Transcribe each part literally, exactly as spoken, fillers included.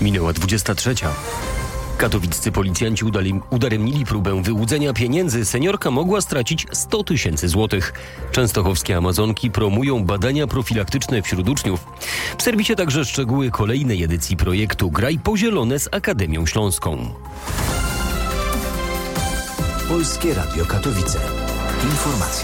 Minęła dwudziesta trzecia. Katowiccy policjanci udali, udaremnili próbę wyłudzenia pieniędzy. Seniorka mogła stracić sto tysięcy złotych. Częstochowskie Amazonki promują badania profilaktyczne wśród uczniów. W serwisie także szczegóły kolejnej edycji projektu Graj po zielone z Akademią Śląską. Polskie Radio Katowice. Informacje.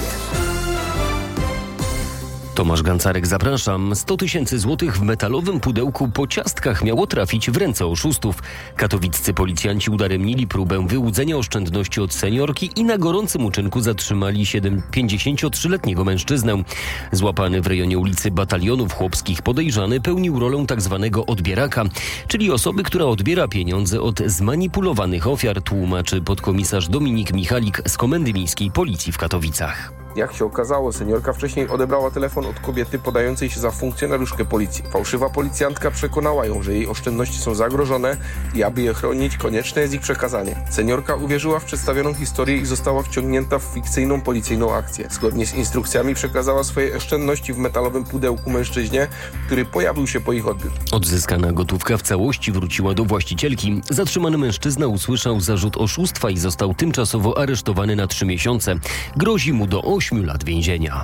Tomasz Gancarek, zapraszam. sto tysięcy złotych w metalowym pudełku po ciastkach miało trafić w ręce oszustów. Katowiccy policjanci udaremnili próbę wyłudzenia oszczędności od seniorki i na gorącym uczynku zatrzymali pięćdziesięciotrzyletniego mężczyznę. Złapany w rejonie ulicy Batalionów Chłopskich podejrzany pełnił rolę tzw. odbieraka, czyli osoby, która odbiera pieniądze od zmanipulowanych ofiar, tłumaczy podkomisarz Dominik Michalik z Komendy Miejskiej Policji w Katowicach. Jak się okazało, seniorka wcześniej odebrała telefon od kobiety podającej się za funkcjonariuszkę policji. Fałszywa policjantka przekonała ją, że jej oszczędności są zagrożone i aby je chronić, konieczne jest ich przekazanie. Seniorka uwierzyła w przedstawioną historię i została wciągnięta w fikcyjną policyjną akcję. Zgodnie z instrukcjami przekazała swoje oszczędności w metalowym pudełku mężczyźnie, który pojawił się po ich odbiór. Odzyskana gotówka w całości wróciła do właścicielki. Zatrzymany mężczyzna usłyszał zarzut oszustwa i został tymczasowo aresztowany na trzy miesiące. Grozi mu do ośmiu lat więzienia.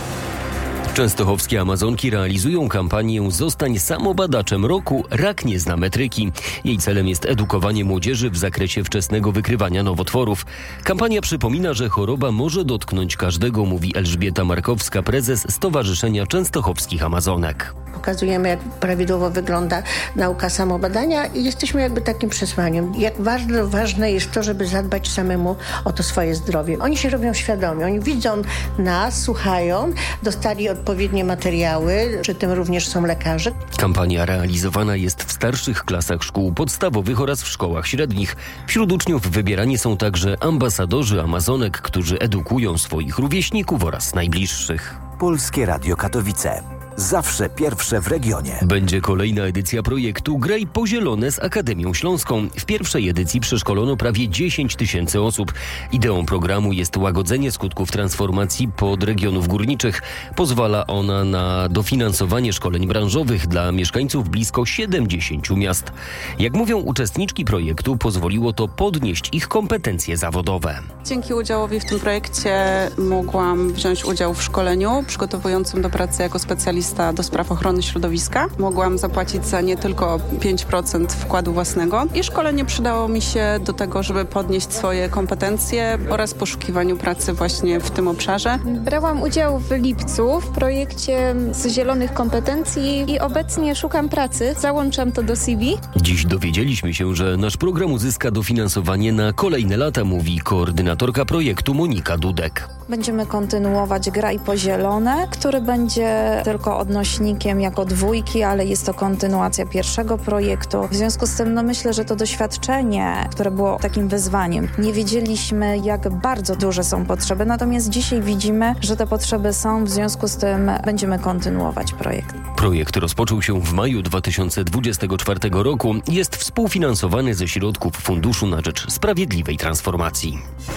Częstochowskie Amazonki realizują kampanię Zostań samobadaczem roku. Rak nie zna metryki. Jej celem jest edukowanie młodzieży w zakresie wczesnego wykrywania nowotworów. Kampania przypomina, że choroba może dotknąć każdego, mówi Elżbieta Markowska, prezes Stowarzyszenia Częstochowskich Amazonek. Pokazujemy, jak prawidłowo wygląda nauka samobadania i jesteśmy jakby takim przesłaniem. Jak bardzo ważne jest to, żeby zadbać samemu o to swoje zdrowie. Oni się robią świadomie. Oni widzą nas, słuchają, dostali odpowiednie materiały, przy tym również są lekarze. Kampania realizowana jest w starszych klasach szkół podstawowych oraz w szkołach średnich. Wśród uczniów wybierani są także ambasadorzy Amazonek, którzy edukują swoich rówieśników oraz najbliższych. Polskie Radio Katowice. Zawsze pierwsze w regionie. Będzie kolejna edycja projektu Graj po zielone z Akademią Śląską. W pierwszej edycji przeszkolono prawie dziesięć tysięcy osób. Ideą programu jest łagodzenie skutków transformacji podregionów górniczych. Pozwala ona na dofinansowanie szkoleń branżowych dla mieszkańców blisko siedemdziesięciu miast. Jak mówią uczestniczki projektu, pozwoliło to podnieść ich kompetencje zawodowe. Dzięki udziałowi w tym projekcie mogłam wziąć udział w szkoleniu przygotowującym do pracy jako specjalista do spraw ochrony środowiska. Mogłam zapłacić za nie tylko pięć procent wkładu własnego i szkolenie przydało mi się do tego, żeby podnieść swoje kompetencje oraz poszukiwaniu pracy właśnie w tym obszarze. Brałam udział w lipcu w projekcie z zielonych kompetencji i obecnie szukam pracy. Załączam to do C V. Dziś dowiedzieliśmy się, że nasz program uzyska dofinansowanie na kolejne lata, mówi koordynatorka projektu Monika Dudek. Będziemy kontynuować Graj po zielone, który będzie tylko odnośnikiem jako dwójki, ale jest to kontynuacja pierwszego projektu. W związku z tym no myślę, że to doświadczenie, które było takim wyzwaniem. Nie wiedzieliśmy, jak bardzo duże są potrzeby, natomiast dzisiaj widzimy, że te potrzeby są, w związku z tym będziemy kontynuować projekt. Projekt rozpoczął się w maju dwa tysiące dwudziestego czwartego roku. Jest współfinansowany ze środków Funduszu na rzecz Sprawiedliwej Transformacji.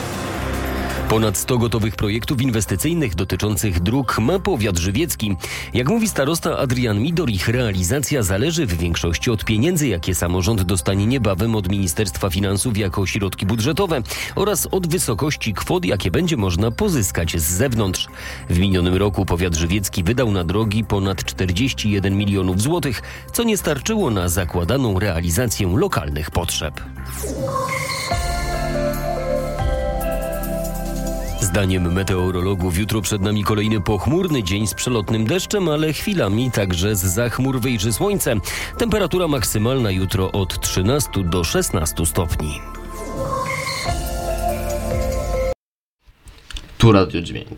Ponad sto gotowych projektów inwestycyjnych dotyczących dróg ma powiat żywiecki. Jak mówi starosta Adrian Midor, ich realizacja zależy w większości od pieniędzy, jakie samorząd dostanie niebawem od Ministerstwa Finansów jako środki budżetowe oraz od wysokości kwot, jakie będzie można pozyskać z zewnątrz. W minionym roku powiat żywiecki wydał na drogi ponad czterdzieści jeden milionów złotych, co nie starczyło na zakładaną realizację lokalnych potrzeb. Zdaniem meteorologów jutro przed nami kolejny pochmurny dzień z przelotnym deszczem, ale chwilami także z zachmur wyjrzy słońce. Temperatura maksymalna jutro od trzynastu do szesnastu stopni. Tu Radio Dźwięk.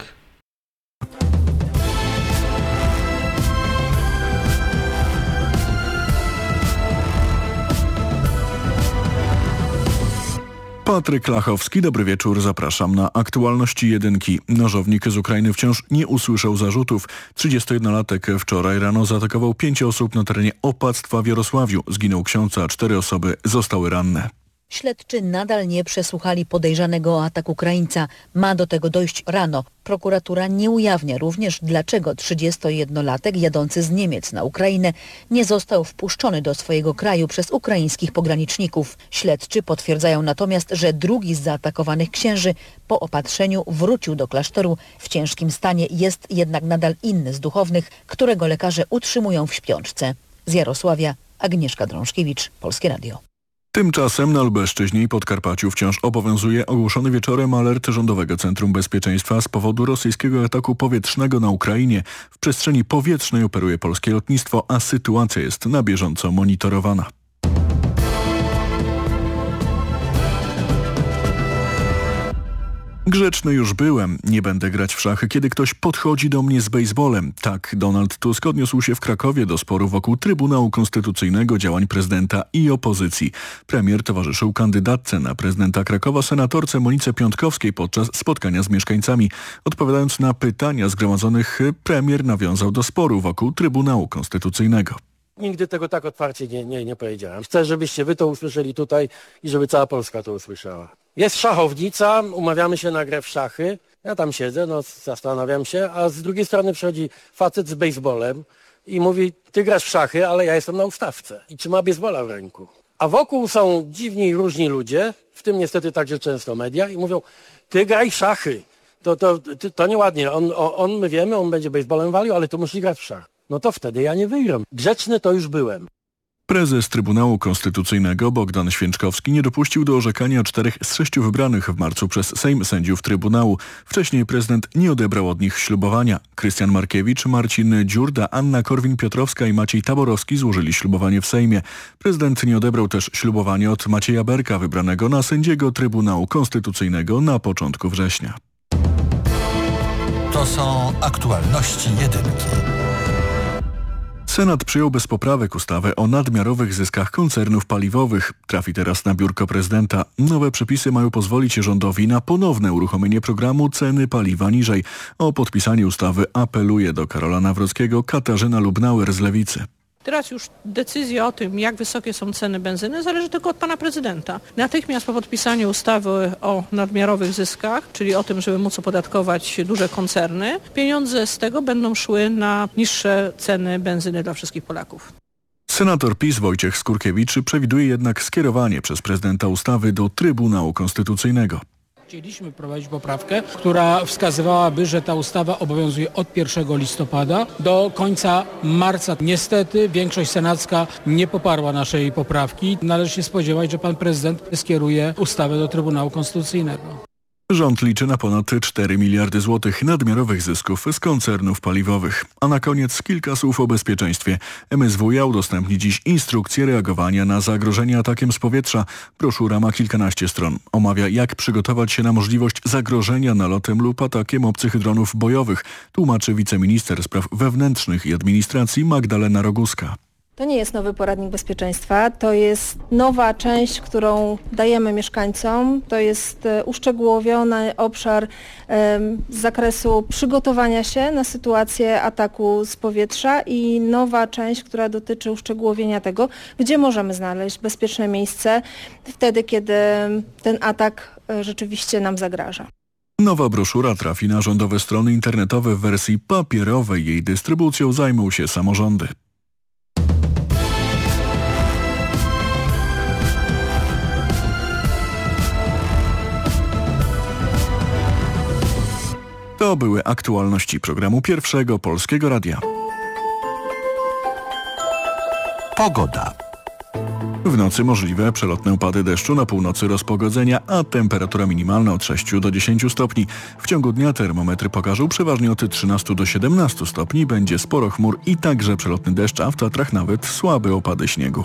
Patryk Lachowski, dobry wieczór, zapraszam na aktualności jedynki. Nożownik z Ukrainy wciąż nie usłyszał zarzutów. trzydziestojednolatek wczoraj rano zaatakował pięć osób na terenie opactwa w Jarosławiu. Zginął ksiądz, a cztery osoby zostały ranne. Śledczy nadal nie przesłuchali podejrzanego o atak Ukraińca. Ma do tego dojść rano. Prokuratura nie ujawnia również, dlaczego trzydziestojednolatek jadący z Niemiec na Ukrainę nie został wpuszczony do swojego kraju przez ukraińskich pograniczników. Śledczy potwierdzają natomiast, że drugi z zaatakowanych księży po opatrzeniu wrócił do klasztoru. W ciężkim stanie jest jednak nadal inny z duchownych, którego lekarze utrzymują w śpiączce. Z Jarosławia, Agnieszka Drążkiewicz, Polskie Radio. Tymczasem na Lubelszczyźnie i Podkarpaciu wciąż obowiązuje ogłoszony wieczorem alert Rządowego Centrum Bezpieczeństwa z powodu rosyjskiego ataku powietrznego na Ukrainie. W przestrzeni powietrznej operuje polskie lotnictwo, a sytuacja jest na bieżąco monitorowana. Grzeczny już byłem, nie będę grać w szachy, kiedy ktoś podchodzi do mnie z bejsbolem. Tak Donald Tusk odniósł się w Krakowie do sporu wokół Trybunału Konstytucyjnego, działań prezydenta i opozycji. Premier towarzyszył kandydatce na prezydenta Krakowa, senatorce Monice Piątkowskiej podczas spotkania z mieszkańcami. Odpowiadając na pytania zgromadzonych, premier nawiązał do sporu wokół Trybunału Konstytucyjnego. Nigdy tego tak otwarcie nie, nie, nie powiedziałem. Chcę, żebyście wy to usłyszeli tutaj i żeby cała Polska to usłyszała. Jest szachownica, umawiamy się na grę w szachy. Ja tam siedzę, no zastanawiam się, a z drugiej strony przychodzi facet z bejsbolem i mówi, ty grasz w szachy, ale ja jestem na ustawce i trzyma bejsbola w ręku. A wokół są dziwni i różni ludzie, w tym niestety także często media i mówią, ty graj szachy. To, to, to, to nieładnie, on, on, my wiemy, on będzie bejsbolem walił, ale to musi grać w szachy. No to wtedy ja nie wygram. Grzeczny to już byłem. Prezes Trybunału Konstytucyjnego Bogdan Święczkowski nie dopuścił do orzekania czterech z sześciu wybranych w marcu przez Sejm sędziów Trybunału. Wcześniej prezydent nie odebrał od nich ślubowania. Krystian Markiewicz, Marcin Dziurda, Anna Korwin-Piotrowska i Maciej Taborowski złożyli ślubowanie w Sejmie. Prezydent nie odebrał też ślubowania od Macieja Berka, wybranego na sędziego Trybunału Konstytucyjnego na początku września. To są aktualności jedynki. Senat przyjął bez poprawek ustawę o nadmiarowych zyskach koncernów paliwowych. Trafi teraz na biurko prezydenta. Nowe przepisy mają pozwolić rządowi na ponowne uruchomienie programu Ceny paliwa niżej. O podpisanie ustawy apeluje do Karola Nawrockiego Katarzyna Lubnauer z Lewicy. Teraz już decyzja o tym, jak wysokie są ceny benzyny, zależy tylko od pana prezydenta. Natychmiast po podpisaniu ustawy o nadmiarowych zyskach, czyli o tym, żeby móc opodatkować duże koncerny, pieniądze z tego będą szły na niższe ceny benzyny dla wszystkich Polaków. Senator PiS Wojciech Skurkiewicz przewiduje jednak skierowanie przez prezydenta ustawy do Trybunału Konstytucyjnego. Chcieliśmy wprowadzić poprawkę, która wskazywałaby, że ta ustawa obowiązuje od pierwszego listopada do końca marca. Niestety większość senacka nie poparła naszej poprawki. Należy się spodziewać, że pan prezydent skieruje ustawę do Trybunału Konstytucyjnego. Rząd liczy na ponad cztery miliardy złotych nadmiarowych zysków z koncernów paliwowych. A na koniec kilka słów o bezpieczeństwie. M S W iA udostępni dziś instrukcję reagowania na zagrożenie atakiem z powietrza. Broszura ma kilkanaście stron. Omawia, jak przygotować się na możliwość zagrożenia nalotem lub atakiem obcych dronów bojowych, tłumaczy wiceminister spraw wewnętrznych i administracji Magdalena Roguska. To nie jest nowy poradnik bezpieczeństwa, to jest nowa część, którą dajemy mieszkańcom. To jest uszczegółowiony obszar z zakresu przygotowania się na sytuację ataku z powietrza i nowa część, która dotyczy uszczegółowienia tego, gdzie możemy znaleźć bezpieczne miejsce wtedy, kiedy ten atak rzeczywiście nam zagraża. Nowa broszura trafi na rządowe strony internetowe w wersji papierowej. Jej dystrybucją zajmą się samorządy. To były aktualności programu Pierwszego Polskiego Radia. Pogoda. W nocy możliwe przelotne upady deszczu, na północy rozpogodzenia, a temperatura minimalna od sześciu do dziesięciu stopni. W ciągu dnia termometry pokażą przeważnie od trzynastu do siedemnastu stopni. Będzie sporo chmur i także przelotny deszcz, a w Tatrach nawet słabe opady śniegu.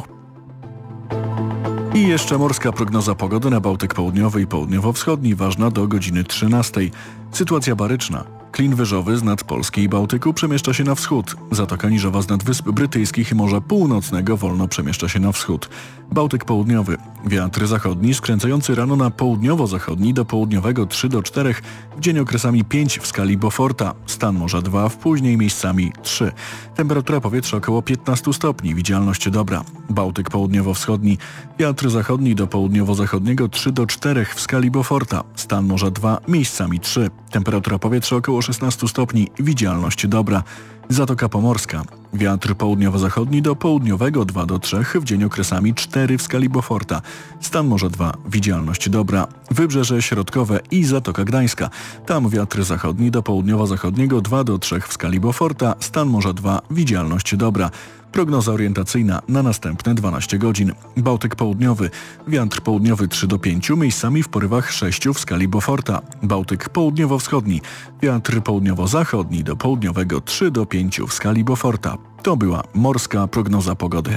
I jeszcze morska prognoza pogody na Bałtyk Południowy i Południowo-Wschodni, ważna do godziny trzynastej. Sytuacja baryczna. Klin wyżowy z nad Polski i Bałtyku przemieszcza się na wschód. Zatoka niżowa z nad Wysp Brytyjskich i Morza Północnego wolno przemieszcza się na wschód. Bałtyk południowy. Wiatr zachodni skręcający rano na południowo-zachodni do południowego trzy do czterech, w dzień okresami pięć w skali Beauforta. Stan morza dwa, w później miejscami trzy. Temperatura powietrza około piętnaście stopni, widzialność dobra. Bałtyk południowo-wschodni. Wiatr zachodni do południowo-zachodniego trzy do czterech w skali Beauforta. Stan morza dwa, miejscami trzy. Temperatura powietrza około szesnaście stopni, widzialność dobra. Zatoka Pomorska. Wiatr południowo-zachodni do południowego dwa do trzech, w dzień okresami cztery w skali Beauforta. Stan morza dwa, widzialność dobra. Wybrzeże środkowe i Zatoka Gdańska. Tam wiatr zachodni do południowo-zachodniego dwa do trzech w skali Beauforta. Stan morza dwa, widzialność dobra. Prognoza orientacyjna na następne dwanaście godzin. Bałtyk południowy. Wiatr południowy trzy do pięciu, miejscami w porywach sześć w skali Beauforta. Bałtyk południowo-wschodni. Wiatr południowo-zachodni do południowego trzy do pięciu w skali Beauforta. To była morska prognoza pogody.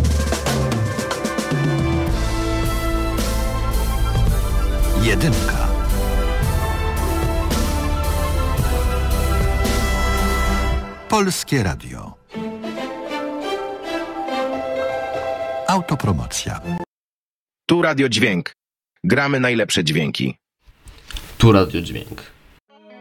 Jedynka. Polskie Radio. Autopromocja. Tu Radio Dźwięk. Gramy najlepsze dźwięki. Tu Radio Dźwięk.